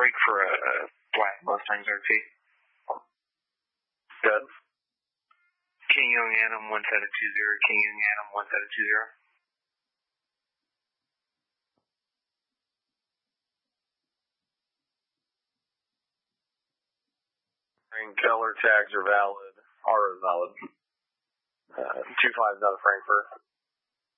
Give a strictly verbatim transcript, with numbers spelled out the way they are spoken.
break for a, a black Mustang R T. Good. King Young Adam one seven two zero, King Young Adam one seven two zero. And color tags are valid, are valid. Uh, two five's out of Frankfurt.